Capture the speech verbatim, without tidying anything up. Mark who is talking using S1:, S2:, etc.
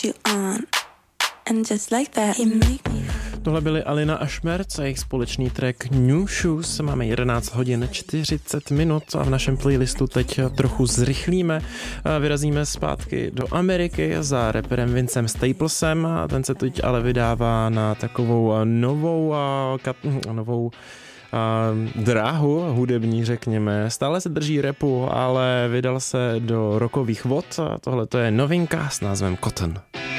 S1: Tohle byly Alina a Šmerc a jejich společný track New Shoes. Máme jedenáct hodin čtyřicet minut a v našem playlistu teď trochu zrychlíme. Vyrazíme zpátky do Ameriky za raperem Vincem Staplesem. Ten se teď ale vydává na takovou novou, novou Uh, dráhu hudební, řekněme. Stále se drží rapu, ale vydal se do rockových vod. Tohle to je novinka s názvem Cotton.